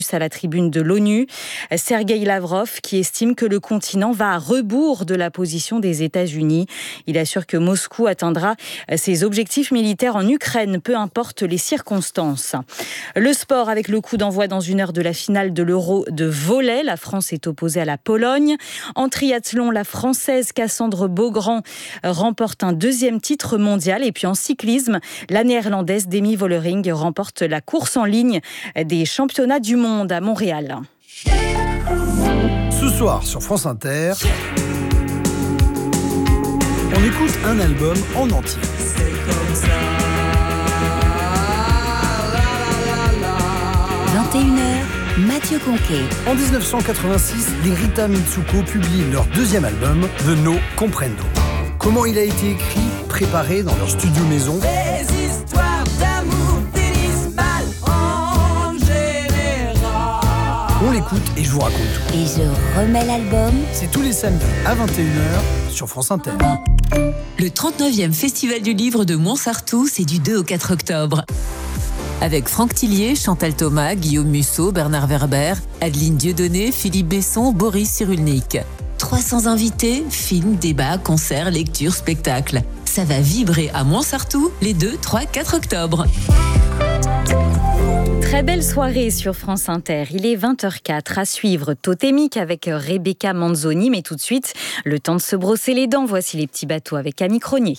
à la tribune de l'ONU, Sergueï Lavrov, qui estime que le continent va à rebours de la position des États-Unis. Il assure que Moscou atteindra ses objectifs militaires en Ukraine, peu importe les circonstances. Le sport avec le coup d'envoi dans 1 heure de la finale de l'Euro de volley. La France est opposée à la Pologne. En triathlon, la Française Cassandre Beaugrand remporte un 2e titre mondial. Et puis en cyclisme, la Néerlandaise Demi Vollering remporte la course en ligne des championnats du monde à Montréal. Ce soir sur France Inter, on écoute un album en entier. C'est comme ça. 21h, Mathieu Conquet. En 1986, les Rita Mitsuko publient leur 2e album, The No Comprendo. Comment il a été écrit, préparé dans leur studio maison. Les histoires d'amour finissent mal en général. On l'écoute et je vous raconte tout. Et je remets l'album. C'est tous les samedis à 21h sur France Inter. Le 39e Festival du Livre de Montsartou, c'est du 2 au 4 octobre. Avec Franck Tillier, Chantal Thomas, Guillaume Musso, Bernard Werber, Adeline Dieudonné, Philippe Besson, Boris Cyrulnik. 300 invités, films, débats, concerts, lectures, spectacles. Ça va vibrer à Montsartou les 2, 3, 4 octobre. Très belle soirée sur France Inter. Il est 20h04 à suivre Totémique avec Rebecca Manzoni. Mais tout de suite, le temps de se brosser les dents. Voici les petits bateaux avec Camille Cronier.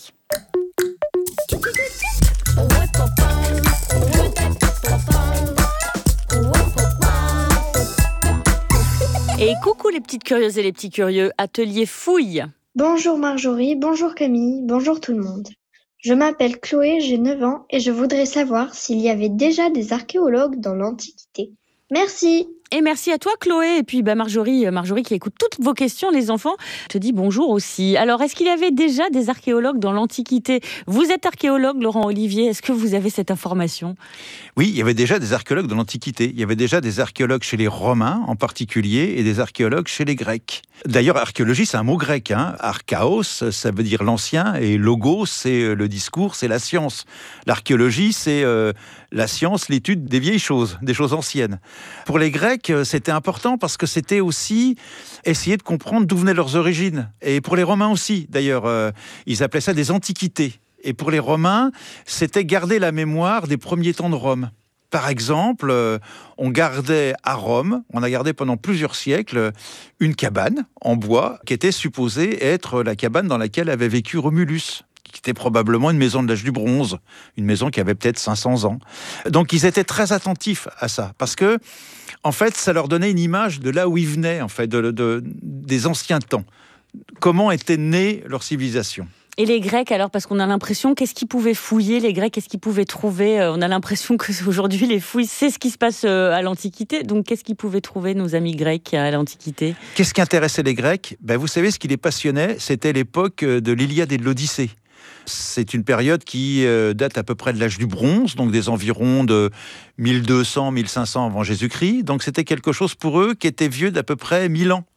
Et coucou les petites curieuses et les petits curieux, atelier fouille. Bonjour Marjorie, bonjour Camille, bonjour tout le monde. Je m'appelle Chloé, j'ai 9 ans et je voudrais savoir s'il y avait déjà des archéologues dans l'Antiquité. Merci. Et merci à toi Chloé. Et puis Marjorie qui écoute toutes vos questions, les enfants, te dit bonjour aussi. Alors, est-ce qu'il y avait déjà des archéologues dans l'Antiquité ? Vous êtes archéologue, Laurent Olivier, est-ce que vous avez cette information ? Oui, il y avait déjà des archéologues dans l'Antiquité. Il y avait déjà des archéologues chez les Romains en particulier et des archéologues chez les Grecs. D'ailleurs, archéologie, c'est un mot grec. Archaos, ça veut dire l'ancien, et logos, c'est le discours, c'est la science. L'archéologie, c'est la science, l'étude des vieilles choses, des choses anciennes. Pour les Grecs, c'était important parce que c'était aussi essayer de comprendre d'où venaient leurs origines. Et pour les Romains aussi, d'ailleurs, ils appelaient ça des antiquités. Et pour les Romains, c'était garder la mémoire des premiers temps de Rome. Par exemple, on gardait à Rome, on a gardé pendant plusieurs siècles, une cabane en bois qui était supposée être la cabane dans laquelle avait vécu Romulus, qui était probablement une maison de l'âge du bronze, une maison qui avait peut-être 500 ans. Donc ils étaient très attentifs à ça, parce que, en fait, ça leur donnait une image de là où ils venaient, en fait, des anciens temps. Comment était née leur civilisation. Et les Grecs, alors, parce qu'on a l'impression, qu'est-ce qu'ils pouvaient fouiller, les Grecs, qu'est-ce qu'ils pouvaient trouver ? On a l'impression qu'aujourd'hui, les fouilles, c'est ce qui se passe à l'Antiquité. Donc, qu'est-ce qu'ils pouvaient trouver, nos amis grecs, à l'Antiquité ? Qu'est-ce qui intéressait les Grecs ? Vous savez, ce qui les passionnait, c'était l'époque de l'Iliade et de l'Odyssée. C'est une période qui date à peu près de l'âge du bronze, donc des environs de 1200-1500 avant Jésus-Christ. Donc, c'était quelque chose pour eux qui était vieux d'à peu près 1000 ans.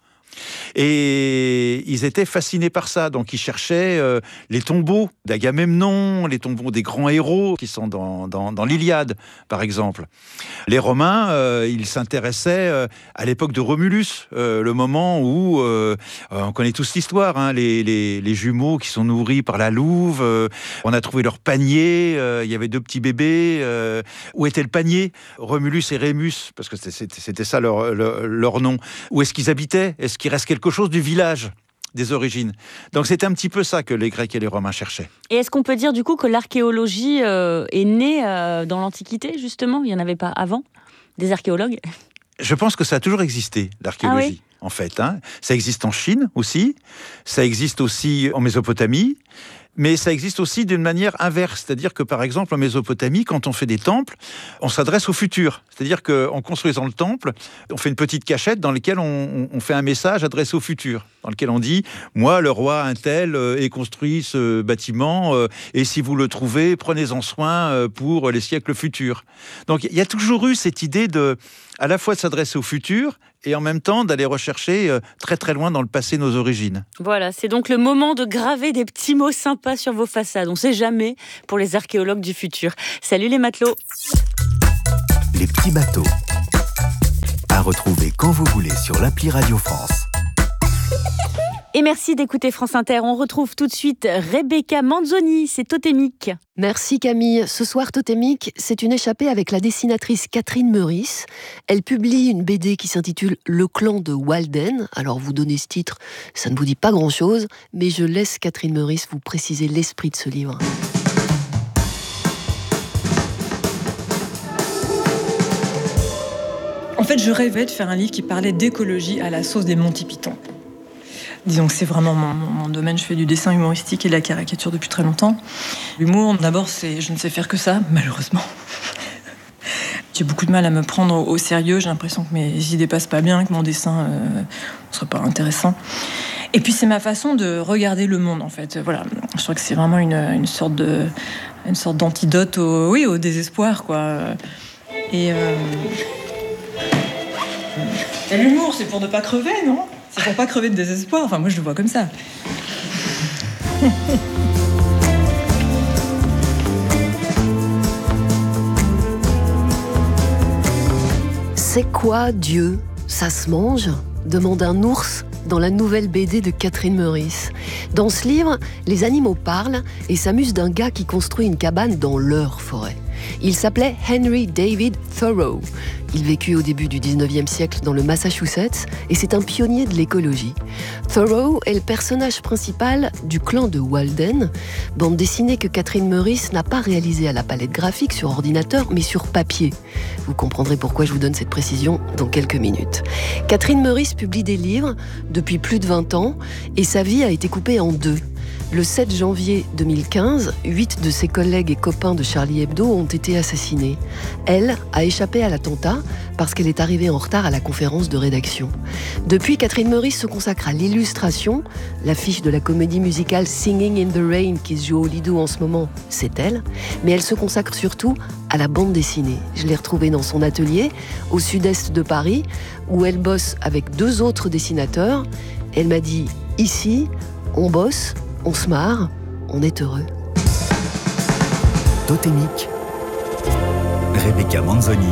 Et ils étaient fascinés par ça, donc ils cherchaient les tombeaux d'Agamemnon, les tombeaux des grands héros qui sont dans l'Iliade, par exemple. Les Romains, ils s'intéressaient à l'époque de Romulus, le moment où, on connaît tous l'histoire, les jumeaux qui sont nourris par la louve, on a trouvé leur panier, il y avait 2 petits bébés, où était le panier ? Romulus et Rémus, parce que c'était ça leur nom. Où est-ce qu'ils habitaient ? Est-ce qu'il reste quelque chose du village, des origines. Donc c'était un petit peu ça que les Grecs et les Romains cherchaient. Et est-ce qu'on peut dire du coup que l'archéologie est née dans l'Antiquité, justement ? Il n'y en avait pas avant, des archéologues ? Je pense que ça a toujours existé, l'archéologie. Ah oui ? En fait, ça existe en Chine aussi, ça existe aussi en Mésopotamie, mais ça existe aussi d'une manière inverse. C'est-à-dire que, par exemple, en Mésopotamie, quand on fait des temples, on s'adresse au futur. C'est-à-dire qu'en construisant le temple, on fait une petite cachette dans laquelle on fait un message adressé au futur, dans lequel on dit « Moi, le roi un tel, ai construit ce bâtiment, et si vous le trouvez, prenez-en soin pour les siècles futurs. » Donc, il y a toujours eu cette idée à la fois de s'adresser au futur et en même temps d'aller rechercher très très loin dans le passé nos origines. Voilà, c'est donc le moment de graver des petits mots sympas sur vos façades. On ne sait jamais pour les archéologues du futur. Salut les matelots. Les petits bateaux. retrouver quand vous voulez sur l'appli Radio France. Et merci d'écouter France Inter. On retrouve tout de suite Rebecca Manzoni, c'est Totémique. Merci Camille. Ce soir, Totémique, c'est une échappée avec la dessinatrice Catherine Meurice. Elle publie une BD qui s'intitule Le clan de Walden. Alors vous donnez ce titre, ça ne vous dit pas grand-chose, mais je laisse Catherine Meurice vous préciser l'esprit de ce livre. En fait, je rêvais de faire un livre qui parlait d'écologie à la sauce des Monty Python. Disons que c'est vraiment mon domaine. Je fais du dessin humoristique et de la caricature depuis très longtemps. L'humour, d'abord, je ne sais faire que ça, malheureusement. J'ai beaucoup de mal à me prendre au sérieux. J'ai l'impression que mes idées passent pas bien, que mon dessin ne soit pas intéressant. Et puis, c'est ma façon de regarder le monde, en fait. Voilà. Je crois que c'est vraiment une sorte d'antidote au désespoir, quoi. Et l'humour, c'est pour ne pas crever, non ? C'est pour pas crever de désespoir. Enfin, moi, je le vois comme ça. C'est quoi Dieu ? Ça se mange ? Demande un ours dans la nouvelle BD de Catherine Meurice. Dans ce livre, les animaux parlent et s'amusent d'un gars qui construit une cabane dans leur forêt. Il s'appelait Henry David Thoreau. Il vécut au début du 19e siècle dans le Massachusetts et c'est un pionnier de l'écologie. Thoreau est le personnage principal du clan de Walden, bande dessinée que Catherine Meurice n'a pas réalisée à la palette graphique sur ordinateur mais sur papier. Vous comprendrez pourquoi je vous donne cette précision dans quelques minutes. Catherine Meurice publie des livres depuis plus de 20 ans et sa vie a été coupée en deux. Le 7 janvier 2015, 8 de ses collègues et copains de Charlie Hebdo ont été assassinés. Elle a échappé à l'attentat parce qu'elle est arrivée en retard à la conférence de rédaction. Depuis, Catherine Meurice se consacre à l'illustration. L'affiche de la comédie musicale Singing in the Rain qui se joue au Lido en ce moment, c'est elle. Mais elle se consacre surtout à la bande dessinée. Je l'ai retrouvée dans son atelier, au sud-est de Paris, où elle bosse avec 2 autres dessinateurs. Elle m'a dit « Ici, on bosse ». On se marre, on est heureux. Totémique, Rebecca Manzoni,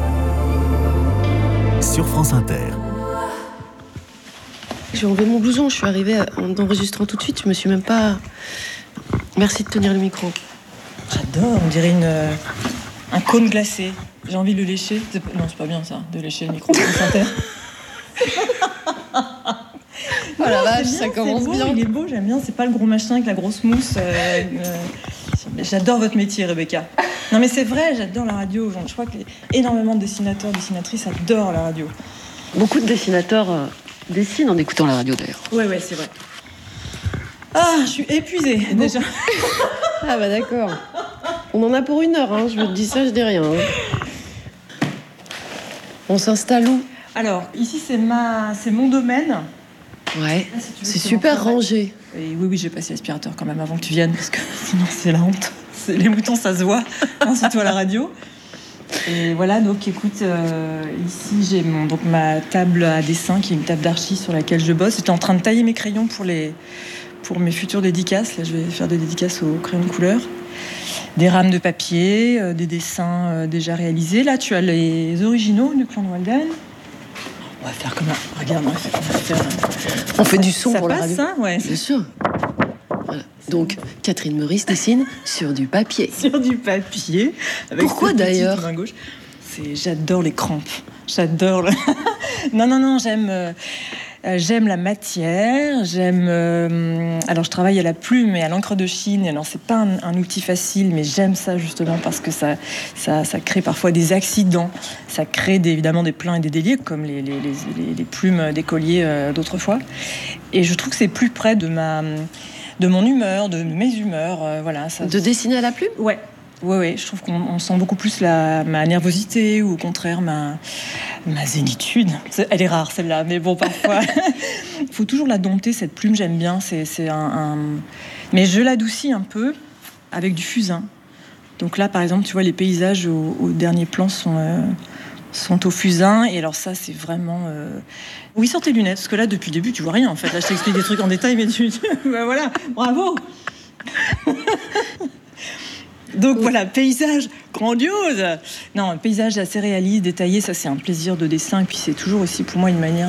sur France Inter. J'ai enlevé mon blouson, je suis arrivée en enregistrant tout de suite, je me suis même pas... Merci de tenir le micro. J'adore, on dirait un cône glacé. J'ai envie de le lécher. Non, c'est pas bien ça, de lécher le micro de France Inter. Oh la vache, bien, ça commence beau, bien. Il est beau, j'aime bien. C'est pas le gros machin avec la grosse mousse. J'adore votre métier, Rebecca. Non, mais c'est vrai, j'adore la radio. Je crois que énormément de dessinateurs, dessinatrices adorent la radio. Beaucoup de dessinateurs dessinent en écoutant la radio d'ailleurs. Ouais, c'est vrai. Ah, je suis épuisée déjà. Ah bah d'accord. On en a pour 1 heure, hein. Je vous dis ça, je dis rien. Hein. On s'installe où ? Alors, ici, c'est mon domaine. Ouais, là, si tu veux, c'est super mon travail. rangé. Et oui, j'ai passé l'aspirateur quand même avant que tu viennes, parce que sinon c'est la honte. Les moutons, ça se voit, surtout à la radio. Et voilà, donc écoute, ici j'ai ma table à dessin, qui est une table d'archi sur laquelle je bosse. J'étais en train de tailler mes crayons pour mes futures dédicaces. Là, je vais faire des dédicaces aux crayons de couleur. Des rames de papier, des dessins déjà réalisés. Là, tu as les originaux du clan de Walden. On va faire comme un... Regarde, On fait du son ça pour la passe, radio. ça, ouais. Bien sûr. Voilà. Donc, Catherine Meurice dessine sur du papier. Sur du papier. Avec Pourquoi cette petite d'ailleurs main gauche. J'adore les crampes. J'adore le... Non, j'aime la matière, alors je travaille à la plume et à l'encre de Chine. Alors c'est pas un outil facile, mais j'aime ça justement parce que ça crée parfois des accidents. Ça crée évidemment des pleins et des déliés, comme les plumes d'écolier d'autrefois. Et je trouve que c'est plus près de mon humeur, de mes humeurs. Voilà, ça... De dessiner à la plume ? Ouais. Oui, je trouve qu'on sent beaucoup plus ma nervosité ou au contraire ma zénitude. Elle est rare celle-là, mais bon, parfois. Il faut toujours la dompter, cette plume, j'aime bien. Mais je l'adoucis un peu avec du fusain. Donc là, par exemple, tu vois, les paysages au dernier plan sont au fusain. Et alors ça, c'est vraiment... Oui, sors tes lunettes, parce que là, depuis le début, tu vois rien, en fait. Là, je t'explique des trucs en détail, mais ben voilà, bravo. Donc voilà, paysage grandiose. Non, un paysage assez réaliste, détaillé, ça c'est un plaisir de dessin. Et puis c'est toujours aussi pour moi une manière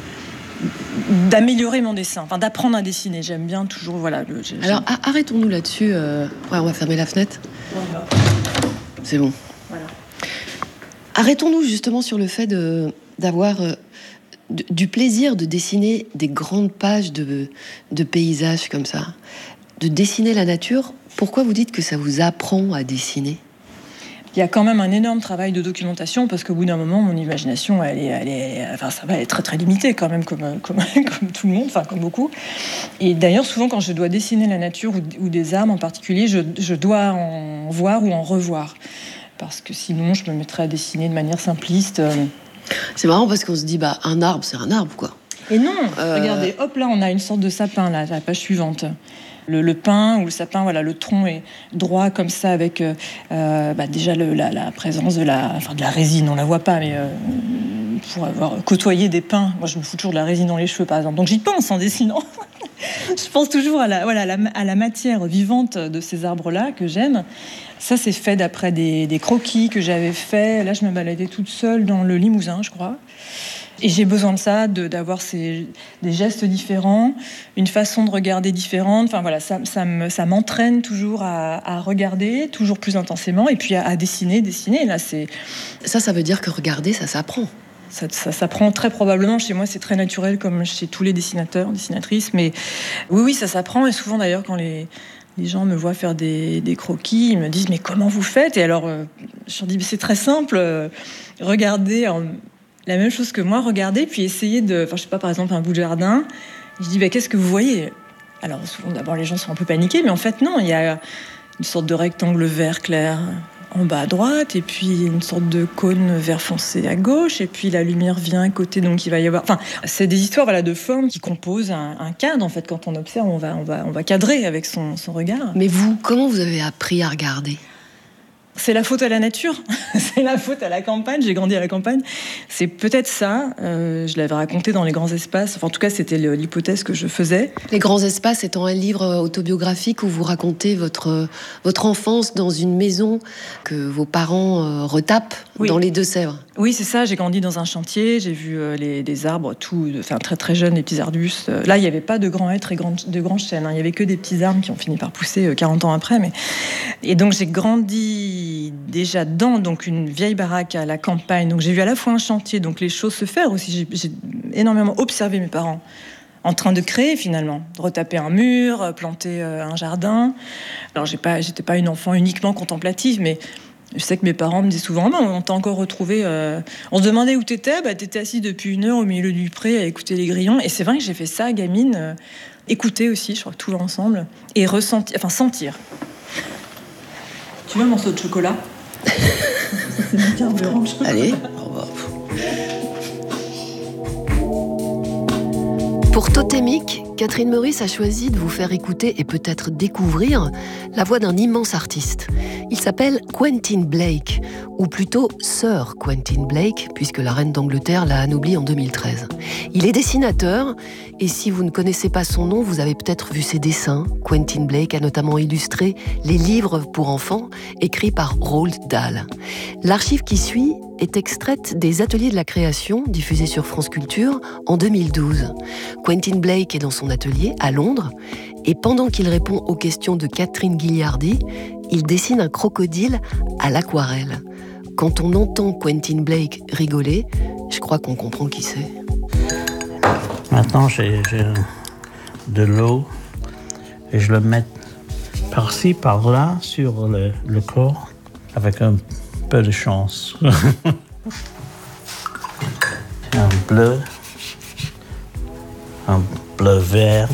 d'améliorer mon dessin, enfin d'apprendre à dessiner. J'aime bien toujours, voilà. Alors arrêtons-nous là-dessus. Ouais, on va fermer la fenêtre. C'est bon. Voilà. Arrêtons-nous justement sur le fait d'avoir du plaisir de dessiner des grandes pages de paysages comme ça, de dessiner la nature. Pourquoi vous dites que ça vous apprend à dessiner ? Il y a quand même un énorme travail de documentation parce qu'au bout d'un moment, mon imagination, elle est très très limitée quand même, comme tout le monde, enfin comme beaucoup. Et d'ailleurs, souvent, quand je dois dessiner la nature ou des arbres en particulier, je dois en voir ou en revoir parce que sinon, je me mettrais à dessiner de manière simpliste. C'est marrant parce qu'on se dit, un arbre, c'est un arbre, quoi. Et non, regardez, hop là, on a une sorte de sapin là, la page suivante. Le pin ou le sapin, voilà, le tronc est droit comme ça avec déjà la présence de la résine, on la voit pas, mais pour avoir côtoyé des pins, moi je me fous toujours de la résine dans les cheveux par exemple, donc j'y pense en dessinant. Je pense toujours à la matière vivante de ces arbres-là que j'aime. Ça c'est fait d'après des croquis que j'avais fait. Là je me baladais toute seule dans le Limousin, je crois. Et j'ai besoin de ça, d'avoir des gestes différents, une façon de regarder différente. Enfin voilà, ça m'entraîne toujours à regarder, toujours plus intensément, et puis à dessiner. Là, Ça veut dire que regarder, ça s'apprend. Ça s'apprend très probablement. Chez moi, c'est très naturel, comme chez tous les dessinateurs, dessinatrices. Mais oui, ça s'apprend. Et souvent, d'ailleurs, quand les gens me voient faire des croquis, ils me disent « Mais comment vous faites ?» Et alors, je leur dis « C'est très simple. Regardez... La même chose que moi, regarder, puis essayer de... Enfin, je sais pas, par exemple, un bout de jardin. Je dis, qu'est-ce que vous voyez ? Alors, souvent, d'abord, les gens sont un peu paniqués, mais en fait, non. Il y a une sorte de rectangle vert clair en bas à droite, et puis une sorte de cône vert foncé à gauche, et puis la lumière vient à côté, donc il va y avoir... Enfin, c'est des histoires de formes qui composent un cadre, en fait. Quand on observe, on va cadrer avec son regard. Mais vous, comment vous avez appris à regarder ? C'est la faute à la nature, c'est la faute à la campagne, j'ai grandi à la campagne. C'est peut-être ça, je l'avais raconté dans Les Grands Espaces, enfin en tout cas c'était l'hypothèse que je faisais. Les Grands Espaces étant un livre autobiographique où vous racontez votre enfance dans une maison que vos parents retapent dans les Deux-Sèvres. Oui, c'est ça, j'ai grandi dans un chantier, j'ai vu des arbres très très jeunes, des petits arbustes. Là, il n'y avait pas de grands hêtres et de grands chênes, il n'y avait que des petits arbres qui ont fini par pousser 40 ans après. Et donc j'ai grandi déjà dans donc une vieille baraque à la campagne, donc j'ai vu à la fois un chantier, donc les choses se faire aussi. J'ai énormément observé mes parents en train de créer finalement, de retaper un mur, planter un jardin. Alors j'étais pas une enfant uniquement contemplative, mais je sais que mes parents me disaient souvent, on t'a encore retrouvé. On se demandait où t'étais, t'étais assis depuis 1 heure au milieu du pré à écouter les grillons. Et c'est vrai que j'ai fait ça, gamine, écouter aussi, je crois que tout ensemble, et ressentir, enfin sentir. Tu veux un morceau de chocolat ? Allez. Pour Totémique, Catherine Meurice a choisi de vous faire écouter et peut-être découvrir la voix d'un immense artiste. Il s'appelle Quentin Blake, ou plutôt Sir Quentin Blake, puisque la reine d'Angleterre l'a anobli en 2013. Il est dessinateur, et si vous ne connaissez pas son nom, vous avez peut-être vu ses dessins. Quentin Blake a notamment illustré les livres pour enfants écrits par Roald Dahl. L'archive qui suit est extraite des Ateliers de la création diffusés sur France Culture en 2012. Quentin Blake est dans son atelier à Londres et pendant qu'il répond aux questions de Catherine Guilliardi, il dessine un crocodile à l'aquarelle. Quand on entend Quentin Blake rigoler, je crois qu'on comprend qui c'est. Maintenant, j'ai de l'eau et je le mets par-ci, par-là sur le corps avec un peu de chance. Un bleu vert.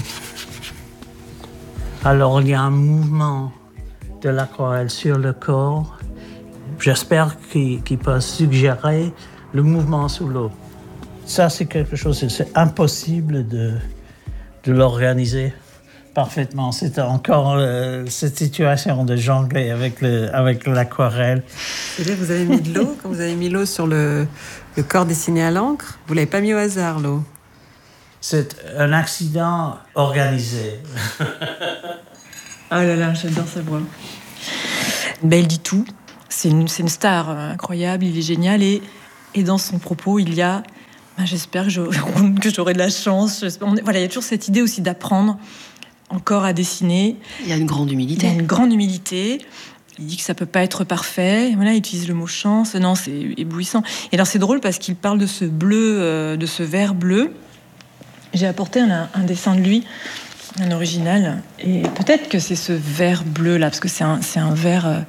Alors, il y a un mouvement de l'aquarelle sur le corps. J'espère qu'il peut suggérer le mouvement sous l'eau. Ça, c'est quelque chose, c'est impossible de l'organiser parfaitement. C'est encore cette situation de jongler avec l'aquarelle. C'est-à-dire que vous avez mis de l'eau, quand vous avez mis l'eau sur le corps dessiné à l'encre, vous ne l'avez pas mis au hasard, l'eau. C'est un accident organisé. Ah là là, j'adore sa voix. Ben, il dit tout. C'est une star incroyable, il est génial. Et dans son propos, il y a... j'espère que j'aurai de la chance. Voilà, il y a toujours cette idée aussi d'apprendre encore à dessiner. Il y a une grande humilité. Il y a une grande humilité. Il dit que ça peut pas être parfait. Voilà, il utilise le mot chance. Non, c'est éblouissant. Et alors c'est drôle parce qu'il parle de ce bleu, de ce vert bleu. J'ai apporté un dessin de lui, un original. Et peut-être que c'est ce vert bleu là, parce que c'est un vert.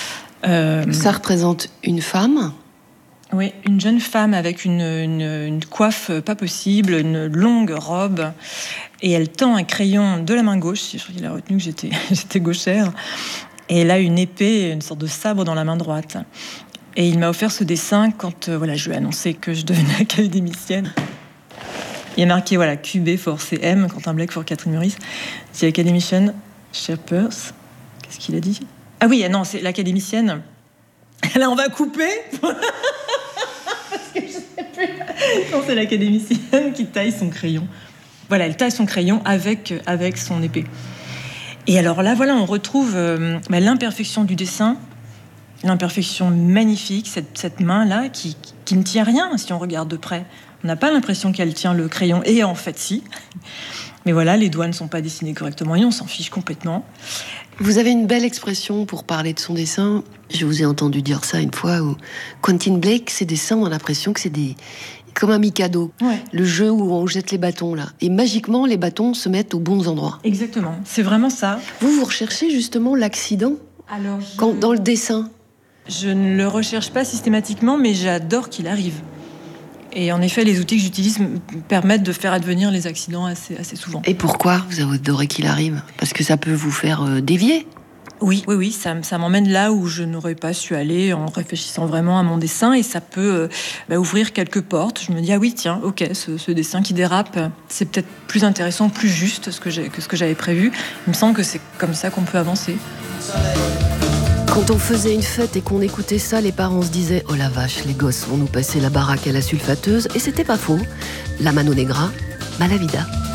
Ça représente une femme. Oui, une jeune femme avec une coiffe pas possible, une longue robe, et elle tend un crayon de la main gauche. Je crois qu'il a retenu que j'étais gauchère. Et elle a une épée, une sorte de sabre dans la main droite. Et il m'a offert ce dessin quand je lui ai annoncé que je devenais académicienne. Il y a marqué QB for CM, Quentin Blake for Catherine Meurice. The Academician Shapers. Qu'est-ce qu'il a dit ? Ah oui, non, c'est l'académicienne. Là, on va couper. Parce que je sais plus. Non, c'est l'académicienne qui taille son crayon. Voilà, elle taille son crayon avec son épée. Et alors là, on retrouve l'imperfection du dessin, l'imperfection magnifique, cette main-là qui ne tient rien si on regarde de près. On n'a pas l'impression qu'elle tient le crayon, et en fait, si. Mais voilà, les doigts ne sont pas dessinés correctement et on s'en fiche complètement. Vous avez une belle expression pour parler de son dessin. Je vous ai entendu dire ça une fois, où Quentin Blake, ses dessins, on a l'impression que c'est comme un Mikado. Ouais. Le jeu où on jette les bâtons, là. Et magiquement, les bâtons se mettent aux bons endroits. Exactement, c'est vraiment ça. Vous recherchez justement l'accident dans le dessin. Je ne le recherche pas systématiquement, mais j'adore qu'il arrive. Et en effet, les outils que j'utilise me permettent de faire advenir les accidents assez souvent. Et pourquoi vous adorez qu'il arrive ? Parce que ça peut vous faire dévier ? Oui, ça m'emmène là où je n'aurais pas su aller en réfléchissant vraiment à mon dessin, et ça peut ouvrir quelques portes. Je me dis, ah oui, tiens, ok, ce dessin qui dérape, c'est peut-être plus intéressant, plus juste que ce que j'avais prévu. Il me semble que c'est comme ça qu'on peut avancer. Quand on faisait une fête et qu'on écoutait ça, les parents se disaient « Oh la vache, les gosses vont nous passer la baraque à la sulfateuse », et c'était pas faux. La Mano Negra, Malavida.